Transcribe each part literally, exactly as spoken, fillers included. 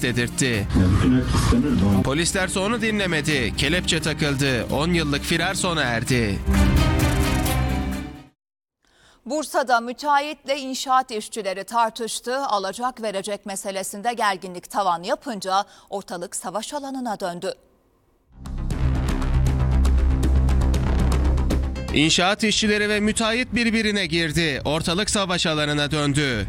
polis dedirtti. Polislerse onu dinlemedi. Kelepçe takıldı. on yıllık firar sona erdi. Bursa'da müteahhitle inşaat işçileri tartıştı. Alacak verecek meselesinde gerginlik tavan yapınca ortalık savaş alanına döndü. İnşaat işçileri ve müteahhit birbirine girdi. Ortalık savaş alanına döndü.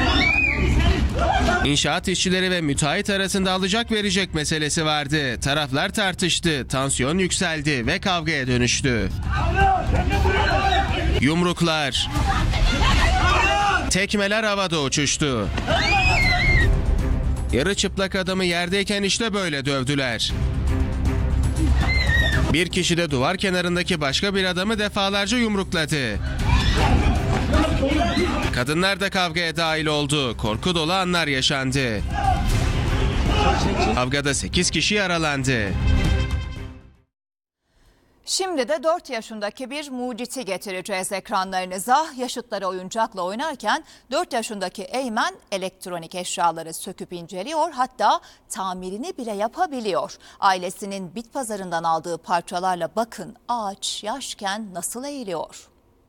İnşaat işçileri ve müteahhit arasında alacak verecek meselesi vardı. Taraflar tartıştı, tansiyon yükseldi ve kavgaya dönüştü. Yumruklar, tekmeler havada uçuştu. Yarı çıplak adamı yerdeyken işte böyle dövdüler. Bir kişi de duvar kenarındaki başka bir adamı defalarca yumrukladı. Kadınlar da kavgaya dahil oldu. Korku dolu anlar yaşandı. Kavgada sekiz kişi yaralandı. Şimdi de dört yaşındaki bir muciti getireceğiz ekranlarınıza. Yaşıtları oyuncakla oynarken dört yaşındaki Eymen elektronik eşyaları söküp inceliyor, hatta tamirini bile yapabiliyor. Ailesinin bit pazarından aldığı parçalarla bakın ağaç yaşken nasıl eğiliyor.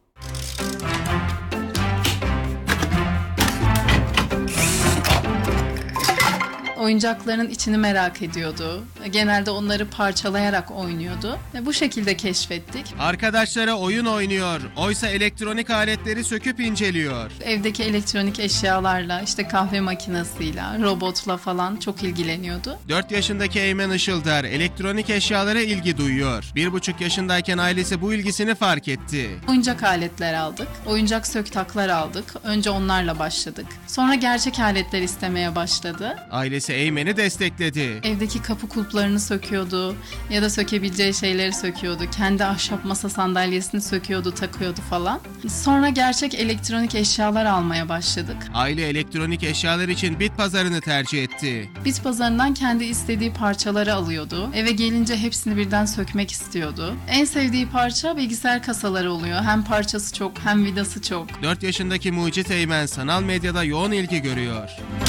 Oyuncakların içini merak ediyordu. Genelde onları parçalayarak oynuyordu. Ve bu şekilde keşfettik. Arkadaşlara oyun oynuyor. Oysa elektronik aletleri söküp inceliyor. Evdeki elektronik eşyalarla, işte kahve makinesiyle, robotla falan çok ilgileniyordu. dört yaşındaki Eymen Işıldar elektronik eşyalara ilgi duyuyor. bir buçuk yaşındayken ailesi bu ilgisini fark etti. Oyuncak aletler aldık. Oyuncak söktaklar aldık. Önce onlarla başladık. Sonra gerçek aletler istemeye başladı. Ailesi Eymen'i destekledi. Evdeki kapı kulplarını söküyordu ya da sökebileceği şeyleri söküyordu. Kendi ahşap masa sandalyesini söküyordu, takıyordu falan. Sonra gerçek elektronik eşyalar almaya başladık. Aile elektronik eşyalar için bit pazarını tercih etti. Bit pazarından kendi istediği parçaları alıyordu. Eve gelince hepsini birden sökmek istiyordu. En sevdiği parça bilgisayar kasaları oluyor. Hem parçası çok hem vidası çok. dört yaşındaki mucit Eymen sanal medyada yoğun ilgi görüyor.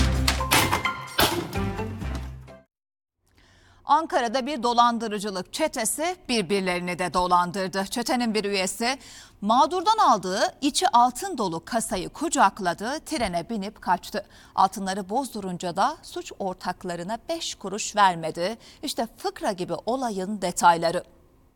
Ankara'da bir dolandırıcılık çetesi birbirlerini de dolandırdı. Çetenin bir üyesi mağdurdan aldığı içi altın dolu kasayı kucakladı, trene binip kaçtı. Altınları bozdurunca da suç ortaklarına beş kuruş vermedi. İşte fıkra gibi olayın detayları.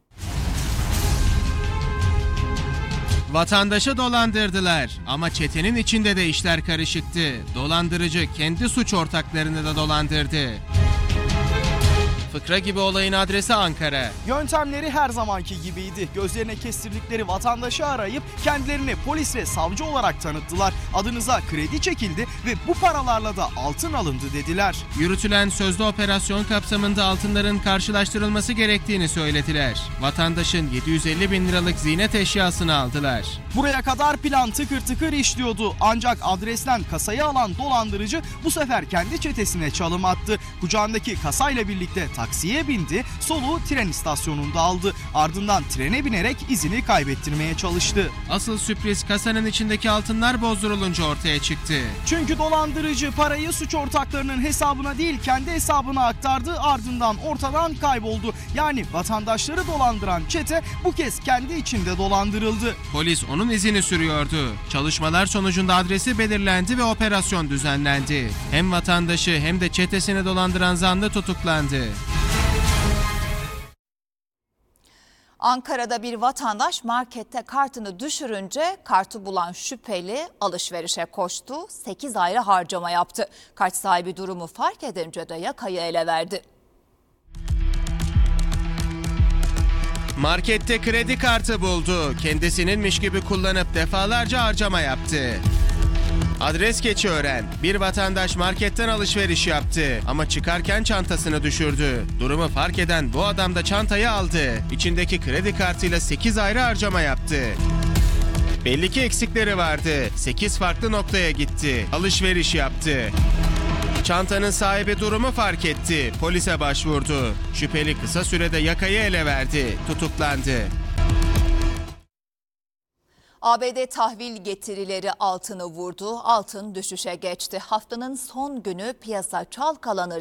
Vatandaşı dolandırdılar ama çetenin içinde de işler karışıktı. Dolandırıcı kendi suç ortaklarını da dolandırdı. Fıkra gibi olayın adresi Ankara. Yöntemleri her zamanki gibiydi. Gözlerine kestirdikleri vatandaşı arayıp kendilerini polis ve savcı olarak tanıttılar. Adınıza kredi çekildi ve bu paralarla da altın alındı dediler. Yürütülen sözlü operasyon kapsamında altınların karşılaştırılması gerektiğini söylediler. Vatandaşın yedi yüz elli bin liralık ziynet eşyasını aldılar. Buraya kadar plan tıkır tıkır işliyordu. Ancak adresten kasayı alan dolandırıcı bu sefer kendi çetesine çalım attı. Kucağındaki kasayla birlikte taksiye bindi, soluğu tren istasyonunda aldı. Ardından trene binerek izini kaybettirmeye çalıştı. Asıl sürpriz kasanın içindeki altınlar bozdurulunca ortaya çıktı. Çünkü dolandırıcı parayı suç ortaklarının hesabına değil kendi hesabına aktardı, ardından ortadan kayboldu. Yani vatandaşları dolandıran çete bu kez kendi içinde dolandırıldı. Polis onun izini sürüyordu. Çalışmalar sonucunda adresi belirlendi ve operasyon düzenlendi. Hem vatandaşı hem de çetesini dolandıran zanlı tutuklandı. Ankara'da bir vatandaş markette kartını düşürünce kartı bulan şüpheli alışverişe koştu. sekiz ayrı harcama yaptı. Kart sahibi durumu fark edince de yakayı ele verdi. Markette kredi kartı buldu. Kendisininmiş gibi kullanıp defalarca harcama yaptı. Adres Keçiören. Bir vatandaş marketten alışveriş yaptı ama çıkarken çantasını düşürdü. Durumu fark eden bu adam da çantayı aldı. İçindeki kredi kartıyla sekiz ayrı harcama yaptı. Belli ki eksikleri vardı. sekiz farklı noktaya gitti. Alışveriş yaptı. Çantanın sahibi durumu fark etti. Polise başvurdu. Şüpheli kısa sürede yakayı ele verdi. Tutuklandı. A B D tahvil getirileri altını vurdu. Altın düşüşe geçti. Haftanın son günü piyasa çalkalanır.